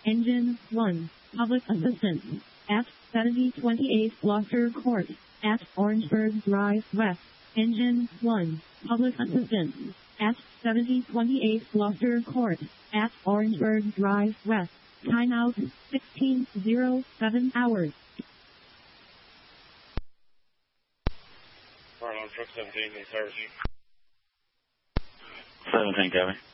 Engine 1, public assistance, at 7028 Gloucester Court, at Orangeburg Drive West. Engine 1, public assistance, at 7028 Gloucester Court, at Orangeburg Drive West. Timeout 16:07 hours. Truck 17 in service. 17, copy.